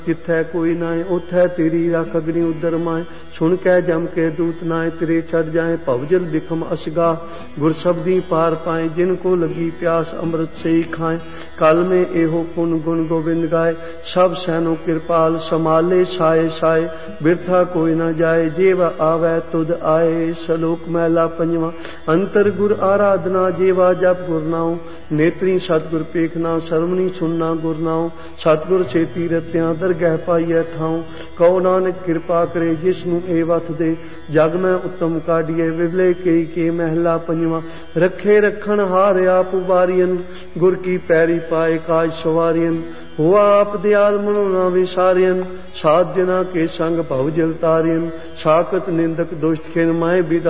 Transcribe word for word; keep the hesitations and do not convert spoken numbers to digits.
जिथै कोई नाए उथै तेरी रख अग्नि उदर माए सुन कै जम के दूत नाए तेरे चढ़ जाए भवजल बिखम अशगा गुर शब्दी पार पाए जिनको लगी प्यास अमृत से ही खाए काल में एहो पुन गुण गोविंद गाए सब सैनो कृपाल समाले साए साए बिरथा कोई न जाए जेवा आवे तुद आए सलोक मैला पंजवा अंतर गुर आराधना जेवा जप गुर नाओ नेत्री सतगुर पेखना सरवणी सुनना गुर नाओ सतगुर से तीरत्या दरगह पाइए ठाऊं कहो नानक कृपा करे जिसनु ए वथ दे जग में उत्तम काढ़िए विरले कई के महला पंजवा रखे रखन हार आप उबारियन गुर की पैरी पाए काज सवारियन हुआ आप दयाल मनो ना विसारियन साध जना के संग भव जल तारियन साकत निंदक दुष्ट खिन माए विदा